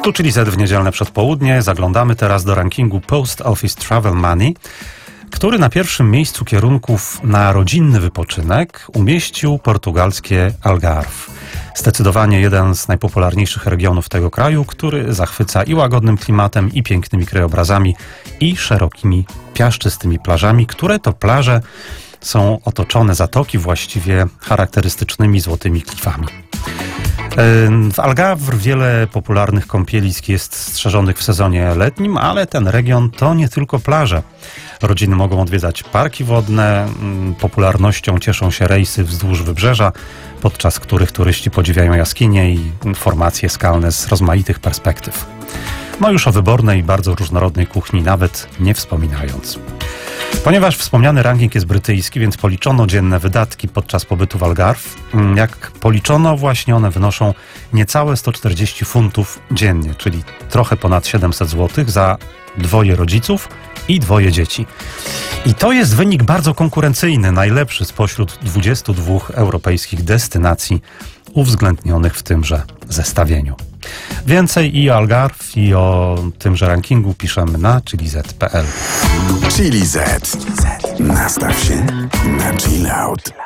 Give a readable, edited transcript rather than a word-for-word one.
Tu czyli Z w niedzielne przedpołudnie. Zaglądamy teraz do rankingu Post Office Travel Money, który na pierwszym miejscu kierunków na rodzinny wypoczynek umieścił portugalskie Algarve. Zdecydowanie jeden z najpopularniejszych regionów tego kraju, który zachwyca i łagodnym klimatem, i pięknymi krajobrazami, i szerokimi, piaszczystymi plażami, które to plaże są otoczone zatoki właściwie charakterystycznymi złotymi klifami. W Algarve wiele popularnych kąpielisk jest strzeżonych w sezonie letnim, ale ten region to nie tylko plaże. Rodziny mogą odwiedzać parki wodne, popularnością cieszą się rejsy wzdłuż wybrzeża, podczas których turyści podziwiają jaskinie i formacje skalne z rozmaitych perspektyw. No już o wybornej i bardzo różnorodnej kuchni nawet nie wspominając. Ponieważ wspomniany ranking jest brytyjski, więc policzono dzienne wydatki podczas pobytu w Algarve. Jak policzono, właśnie one wynoszą niecałe 140 funtów dziennie, czyli trochę ponad 700 zł za 2 rodziców i 2 dzieci. I to jest wynik bardzo konkurencyjny, najlepszy spośród 22 europejskich destynacji uwzględnionych w tymże zestawieniu. Więcej i o Algarve, i o tymże rankingu piszemy na chiliz.pl. Chili Z. Nastaw się na chill out.